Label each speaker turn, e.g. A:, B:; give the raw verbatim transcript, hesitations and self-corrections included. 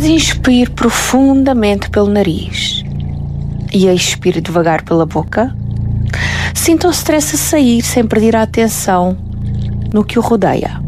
A: inspire profundamente pelo nariz e expire devagar pela boca. Sinta o stress a sair sem perder a atenção no que o rodeia.